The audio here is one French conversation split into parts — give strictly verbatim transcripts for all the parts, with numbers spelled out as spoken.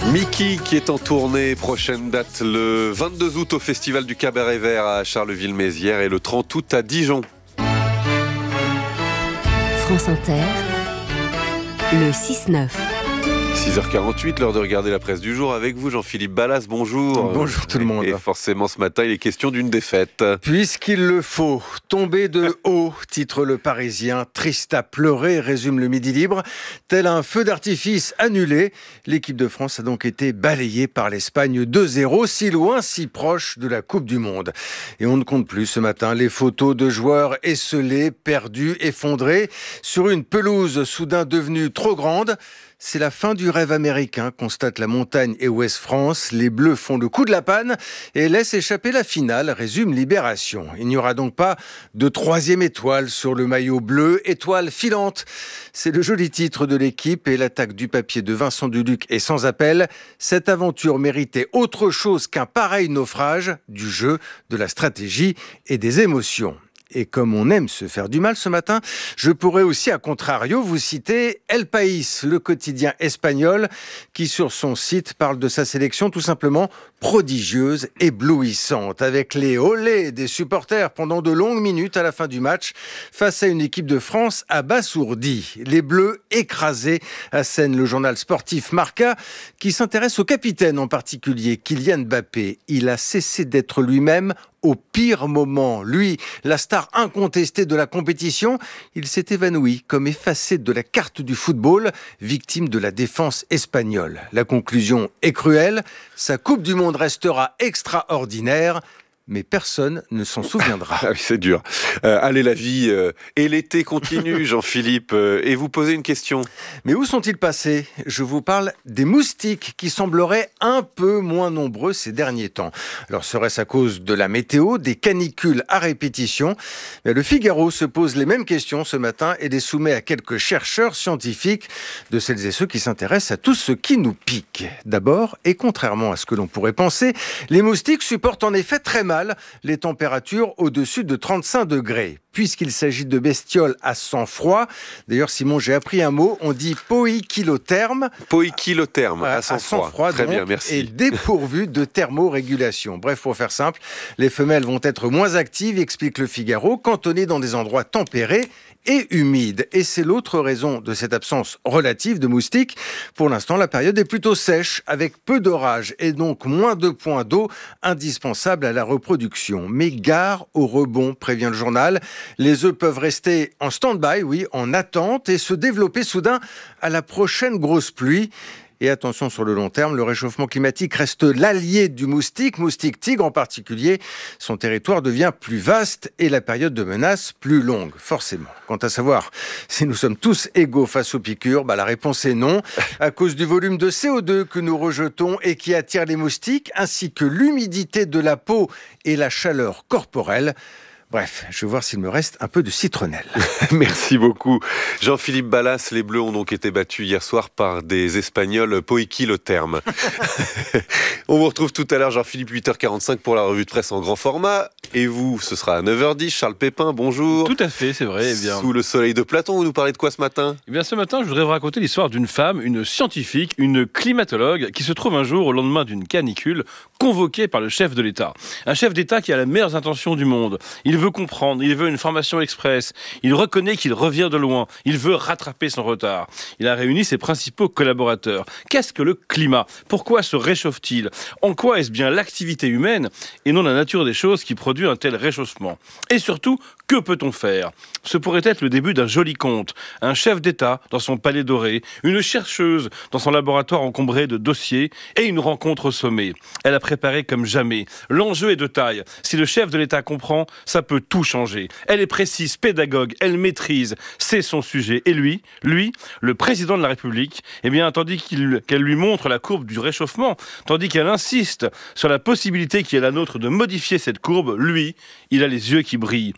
Mickey qui est en tournée, prochaine date le vingt-deux août au Festival du Cabaret Vert à Charleville-Mézières et le trente août à Dijon. France Inter, le six neuf. six heures quarante-huit, l'heure de regarder la presse du jour avec vous, Jean-Philippe Ballas, bonjour. Bonjour tout le monde. Et forcément ce matin, il est question d'une défaite. Puisqu'il le faut, tomber de haut, titre Le Parisien, triste à pleurer, résume le Midi Libre. Tel un feu d'artifice annulé, l'équipe de France a donc été balayée par l'Espagne deux zéro, si loin, si proche de la Coupe du Monde. Et on ne compte plus ce matin les photos de joueurs esselés, perdus, effondrés, sur une pelouse soudain devenue trop grande. C'est la fin du rêve américain, constate la Montagne et Ouest France. Les Bleus font le coup de la panne et laissent échapper la finale, résume Libération. Il n'y aura donc pas de troisième étoile sur le maillot bleu, étoile filante. C'est le joli titre de l'équipe et l'attaque du papier de Vincent Duluc est sans appel. Cette aventure méritait autre chose qu'un pareil naufrage, du jeu, de la stratégie et des émotions. Et comme on aime se faire du mal ce matin, je pourrais aussi, à contrario, vous citer El País, le quotidien espagnol, qui sur son site parle de sa sélection tout simplement prodigieuse, éblouissante, avec les olés des supporters pendant de longues minutes à la fin du match, face à une équipe de France abasourdie. Les Bleus écrasés, assène le journal sportif Marca, qui s'intéresse au capitaine en particulier, Kylian Mbappé. Il a cessé d'être lui-même au pire moment. Lui, la star incontestée de la compétition, il s'est évanoui comme effacé de la carte du football, victime de la défense espagnole. La conclusion est cruelle, sa Coupe du Monde restera extraordinaire, mais personne ne s'en souviendra. Ah oui, c'est dur. Euh, allez, la vie euh, et l'été continue, Jean-Philippe, euh, et vous posez une question. Mais où sont-ils passés ? Je vous parle des moustiques qui sembleraient un peu moins nombreux ces derniers temps. Alors serait-ce à cause de la météo, des canicules à répétition ? Mais le Figaro se pose les mêmes questions ce matin et les soumet à quelques chercheurs scientifiques, de celles et ceux qui s'intéressent à tout ce qui nous pique. D'abord, et contrairement à ce que l'on pourrait penser, les moustiques supportent en effet très mal les températures au-dessus de trente-cinq degrés. Puisqu'il s'agit de bestioles à sang froid. D'ailleurs, Simon, j'ai appris un mot, on dit poikilotherme. Poikilotherme, à sang, à sang froid. froid. Très donc, bien, merci. Et dépourvu de thermorégulation. Bref, pour faire simple, les femelles vont être moins actives, explique le Figaro, cantonnées dans des endroits tempérés et humides. Et c'est l'autre raison de cette absence relative de moustiques. Pour l'instant, la période est plutôt sèche, avec peu d'orage et donc moins de points d'eau indispensables à la reproduction. Mais gare au rebond, prévient le journal. Les œufs peuvent rester en stand-by, oui, en attente, et se développer soudain à la prochaine grosse pluie. Et attention, sur le long terme, le réchauffement climatique reste l'allié du moustique, moustique tigre en particulier. Son territoire devient plus vaste et la période de menace plus longue, forcément. Quant à savoir si nous sommes tous égaux face aux piqûres, bah la réponse est non, à cause du volume de C O deux que nous rejetons et qui attire les moustiques, ainsi que l'humidité de la peau et la chaleur corporelle. Bref, je vais voir s'il me reste un peu de citronnelle. Merci beaucoup. Jean-Philippe Ballas, les Bleus ont donc été battus hier soir par des Espagnols poikilothermes. On vous retrouve tout à l'heure, Jean-Philippe, huit heures quarante-cinq pour la revue de presse en grand format. Et vous, ce sera à neuf heures dix. Charles Pépin, bonjour. Tout à fait, c'est vrai. Eh bien... Sous le soleil de Platon, vous nous parlez de quoi ce matin ? Eh bien, ce matin, je voudrais vous raconter l'histoire d'une femme, une scientifique, une climatologue, qui se trouve un jour, au lendemain d'une canicule, convoquée par le chef de l'État. Un chef d'État qui a les meilleures intentions du monde. Il veut comprendre, il veut une formation express, il reconnaît qu'il revient de loin, il veut rattraper son retard. Il a réuni ses principaux collaborateurs. Qu'est-ce que le climat ? Pourquoi se réchauffe-t-il ? En quoi est-ce bien l'activité humaine et non la nature des choses qui produit un tel réchauffement ? Et surtout, que peut-on faire ? Ce pourrait être le début d'un joli conte. Un chef d'État dans son palais doré, une chercheuse dans son laboratoire encombré de dossiers et une rencontre au sommet. Elle a préparé comme jamais. L'enjeu est de taille. Si le chef de l'État comprend, ça peut tout changer. Elle est précise, pédagogue, elle maîtrise, c'est son sujet. Et lui, lui, le président de la République, eh bien, tandis qu'il, qu'elle lui montre la courbe du réchauffement, tandis qu'elle insiste sur la possibilité qui est la nôtre de modifier cette courbe, lui, il a les yeux qui brillent. Elle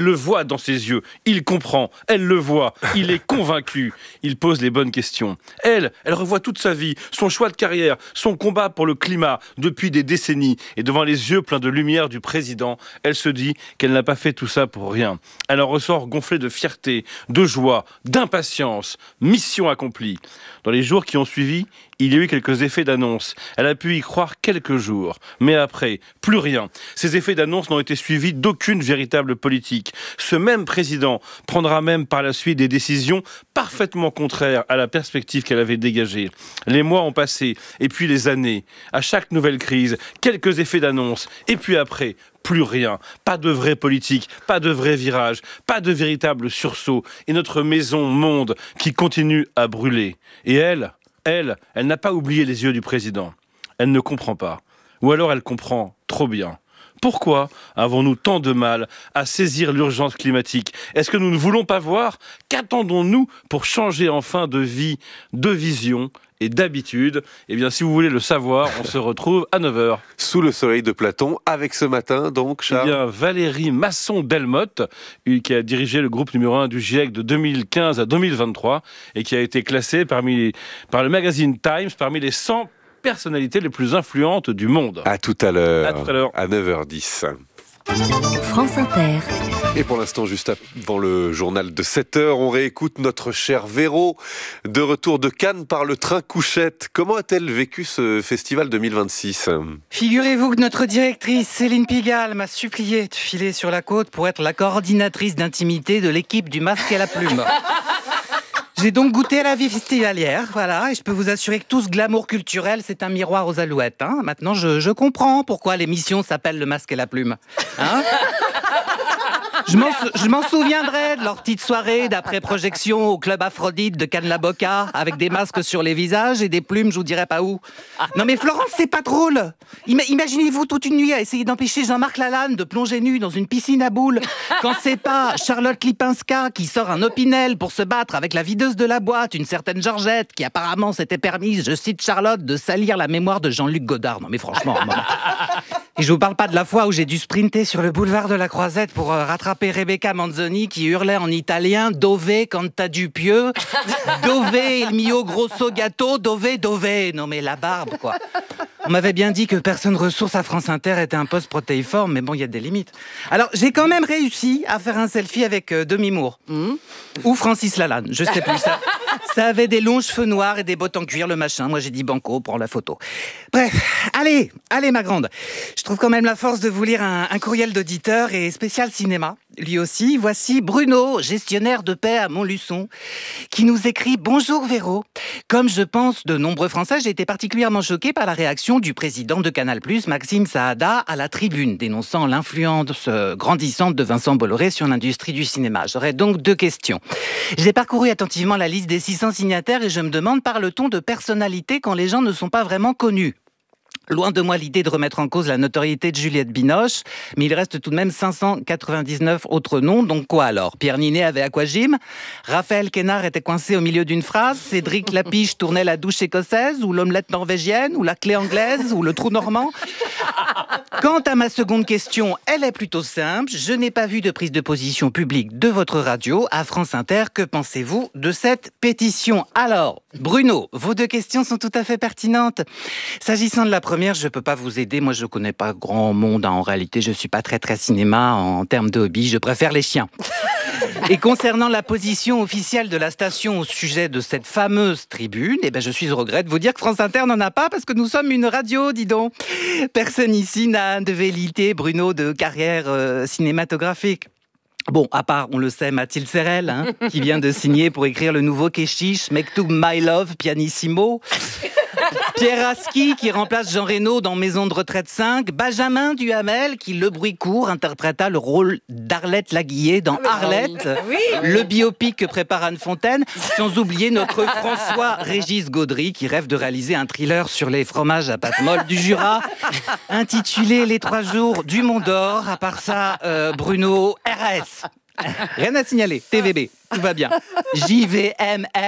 le voit dans ses yeux. Il comprend. Elle le voit. Il est convaincu. Il pose les bonnes questions. Elle, elle revoit toute sa vie, son choix de carrière, son combat pour le climat depuis des décennies. Et devant les yeux pleins de lumière du président, elle se dit qu'elle n'a pas fait tout ça pour rien. Elle en ressort gonflée de fierté, de joie, d'impatience. Mission accomplie. Dans les jours qui ont suivi, il y a eu quelques effets d'annonce. Elle a pu y croire quelques jours. Mais après, plus rien. Ces effets d'annonce n'ont été suivis d'aucune véritable politique. Ce même président prendra même par la suite des décisions parfaitement contraires à la perspective qu'elle avait dégagée. Les mois ont passé, et puis les années. À chaque nouvelle crise, quelques effets d'annonce. Et puis après, plus rien. Pas de vraie politique, pas de vrai virage, pas de véritable sursaut. Et notre maison monde qui continue à brûler. Et elle, elle, elle n'a pas oublié les yeux du président. Elle ne comprend pas. Ou alors elle comprend trop bien. Pourquoi avons-nous tant de mal à saisir l'urgence climatique? Est-ce que nous ne voulons pas voir? Qu'attendons-nous pour changer enfin de vie, de vision et d'habitude? Eh bien, si vous voulez le savoir, on se retrouve à neuf heures. Sous le soleil de Platon, avec ce matin, donc, Charles. Eh bien, Valérie Masson-Delmotte, qui a dirigé le groupe numéro un du GIEC de deux mille quinze à deux mille vingt-trois et qui a été classé parmi, par le magazine Times parmi les cent personnalités les plus influentes du monde. À tout à l'heure. À tout à l'heure. À neuf heures dix. France Inter. Et pour l'instant, juste avant le journal de sept heures, on réécoute notre cher Véro, de retour de Cannes par le train couchette. Comment a-t-elle vécu ce festival deux mille vingt-six? Figurez-vous que notre directrice, Céline Pigalle, m'a supplié de filer sur la côte pour être la coordinatrice d'intimité de l'équipe du Masque et la Plume. J'ai donc goûté à la vie festivalière, voilà, et je peux vous assurer que tout ce glamour culturel, c'est un miroir aux alouettes. Hein. Maintenant, je, je comprends pourquoi l'émission s'appelle Le Masque et la Plume. Hein. Je m'en, je m'en souviendrai de leur petite soirée d'après-projection au club Aphrodite de Cannes-la-Boca, avec des masques sur les visages et des plumes, je vous dirai pas où. Non mais Florence, c'est pas drôle. Ima- Imaginez-vous toute une nuit à essayer d'empêcher Jean-Marc Lalanne de plonger nu dans une piscine à boules, quand c'est pas Charlotte Lipinska qui sort un opinel pour se battre avec la videuse de la boîte, une certaine Georgette, qui apparemment s'était permise, je cite Charlotte, de salir la mémoire de Jean-Luc Godard. Non mais franchement, un moment. Et je vous parle pas de la fois où j'ai dû sprinter sur le boulevard de la Croisette pour euh, rattraper Rebecca Manzoni qui hurlait en italien « Dove canta du pieux »,« Dove il mio grosso gâteau »,« Dove, dove ». Non mais la barbe, quoi. On m'avait bien dit que personne ressource à France Inter était un poste protéiforme, mais bon, il y a des limites. Alors, j'ai quand même réussi à faire un selfie avec euh, Demi Moore. Mmh. Ou Francis Lalanne, je sais plus ça. Ça avait des longs cheveux noirs et des bottes en cuir, le machin. Moi, j'ai dit banco, prends la photo. Bref, allez, allez, ma grande. Je trouve quand même la force de vous lire un, un courriel d'auditeur et spécial cinéma. Lui aussi, voici Bruno, gestionnaire de paix à Montluçon, qui nous écrit « Bonjour Véro. Comme je pense de nombreux Français, j'ai été particulièrement choqué par la réaction du président de Canal plus, Maxime Saada, à la tribune, dénonçant l'influence grandissante de Vincent Bolloré sur l'industrie du cinéma. J'aurais donc deux questions. J'ai parcouru attentivement la liste des six cents signataires et je me demande, parle-t-on de personnalité quand les gens ne sont pas vraiment connus ? Loin de moi l'idée de remettre en cause la notoriété de Juliette Binoche, mais il reste tout de même cinq cent quatre-vingt-dix-neuf autres noms, donc quoi alors? Pierre Ninet avait Aquagym, Raphaël Quénard était coincé au milieu d'une phrase, Cédric Lapiche tournait la douche écossaise, ou l'omelette norvégienne, ou la clé anglaise, ou le trou normand. Quant à ma seconde question, elle est plutôt simple. Je n'ai pas vu de prise de position publique de votre radio à France Inter. Que pensez-vous de cette pétition? Alors, Bruno, vos deux questions sont tout à fait pertinentes. S'agissant de la première, je ne peux pas vous aider. Moi, je ne connais pas grand monde. Hein. En réalité, je ne suis pas très, très cinéma en termes de hobby. Je préfère les chiens. Et concernant la position officielle de la station au sujet de cette fameuse tribune, eh ben, je suis au regret de vous dire que France Inter n'en a pas parce que nous sommes une radio, dis donc. Personne ici n'a de velléité, Bruno, de carrière euh, cinématographique. Bon, à part, on le sait, Mathilde Serrel, hein, qui vient de signer pour écrire le nouveau Keshish, Mektoub My Love, Pianissimo. Pierre Aski, qui remplace Jean Reno dans Maison de retraite cinq. Benjamin Duhamel, qui, le bruit court, interpréta le rôle d'Arlette Laguillet dans Arlette, oui. Le biopic que prépare Anne Fontaine. Sans oublier notre François-Régis Gaudry, qui rêve de réaliser un thriller sur les fromages à pâte molle du Jura, intitulé Les trois jours du Mont d'Or. À part ça, euh, Bruno, R S. Rien à signaler, T V B, tout va bien. J V M R.